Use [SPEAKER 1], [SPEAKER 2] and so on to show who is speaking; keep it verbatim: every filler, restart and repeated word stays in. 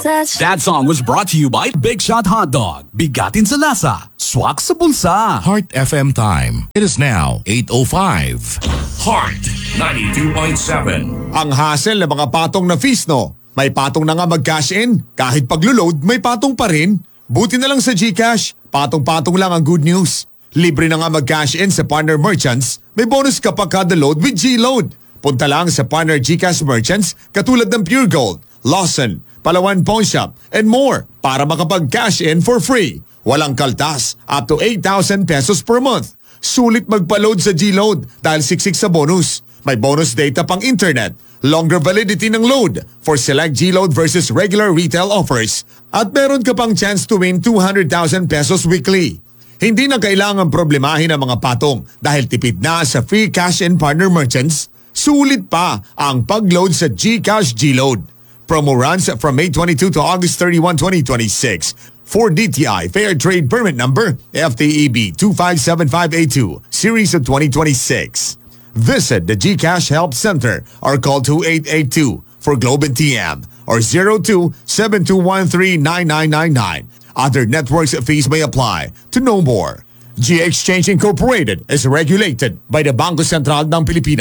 [SPEAKER 1] That's...
[SPEAKER 2] That song was brought to you by Big Shot Hot Dog. Bigatin sa lasa, swak sa bulsa.
[SPEAKER 3] Heart F M time. It is now eight oh five.
[SPEAKER 4] Heart ninety-two point seven.
[SPEAKER 5] Ang hassle ng mga patong na fees, no? May patong na nga mag-cash in. Kahit paglo-load, may patong pa rin. Buti na lang sa GCash. Patong-patong lang ang good news. Libre na nga mag-cash in sa partner merchants. May bonus ka pa kada load with G-Load. Punta lang sa partner GCash merchants katulad ng Pure Gold, Lawson, Palawan Pawn Shop, and more para makapag-cash in for free. Walang kaltas, up to eight thousand pesos per month. Sulit magpa-load sa G-Load dahil siksik sa bonus. May bonus data pang internet, longer validity ng load for select G-Load versus regular retail offers. At meron ka pang chance to win two hundred thousand pesos weekly. Hindi na kailangan problemahin ang mga patong dahil tipid na sa free cash-in partner merchants. Sulit pa ang pag-load sa GCash G-Load. Promo runs from May twenty-second to August thirty-first, twenty twenty-six. For D T I Fair Trade Permit Number F T E B two five seven five eight two, Series of twenty twenty-six. Visit the GCash Help Center or call two eight eight two for Globe and T M or zero two seven two one three nine nine nine nine. Other networks fees may apply. To know more, G Exchange Incorporated is regulated by the Bangko Sentral ng Pilipinas.